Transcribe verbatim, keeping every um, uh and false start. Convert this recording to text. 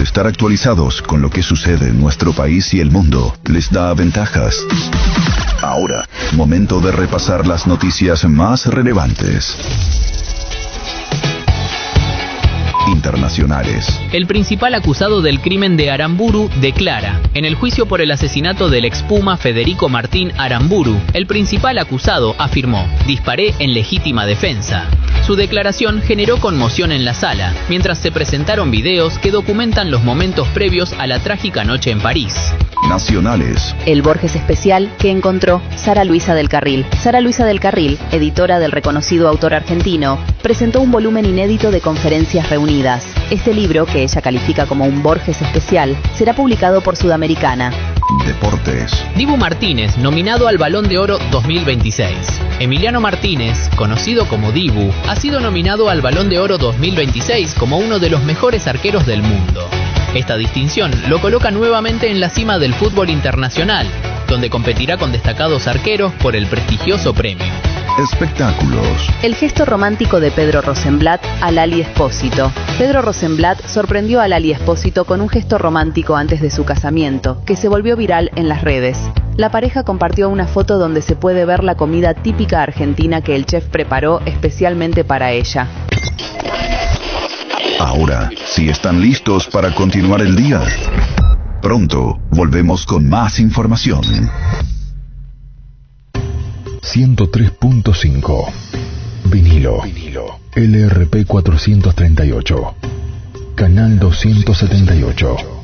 estar actualizados con lo que sucede en nuestro país y el mundo les da ventajas. Ahora, momento de repasar las noticias más relevantes. Internacionales. El principal acusado del crimen de Aramburu declara. En el juicio por el asesinato del expuma Federico Martín Aramburu, el principal acusado afirmó: disparé en legítima defensa. Su declaración generó conmoción en la sala, mientras se presentaron videos que documentan los momentos previos a la trágica noche en París. Nacionales. El Borges especial que encontró Sara Luisa del Carril. Sara Luisa del Carril, editora del reconocido autor argentino, presentó un volumen inédito de conferencias reunidas. Este libro, que ella califica como un Borges especial, será publicado por Sudamericana. Deportes. Dibu Martínez, nominado al Balón de Oro dos mil veintiséis. Emiliano Martínez, conocido como Dibu, ha sido nominado al Balón de Oro dos mil veintiséis como uno de los mejores arqueros del mundo. Esta distinción lo coloca nuevamente en la cima del fútbol internacional, donde competirá con destacados arqueros por el prestigioso premio. Espectáculos. El gesto romántico de Pedro Rosenblatt a Lali Espósito. Pedro Rosenblatt sorprendió a Lali Espósito con un gesto romántico antes de su casamiento, que se volvió viral en las redes. La pareja compartió una foto donde se puede ver la comida típica argentina que el chef preparó especialmente para ella. Ahora, si están listos para continuar el día, pronto volvemos con más información. ciento tres punto cinco Vinilo. Vinilo. L R P cuatrocientos treinta y ocho. Canal doscientos setenta y ocho.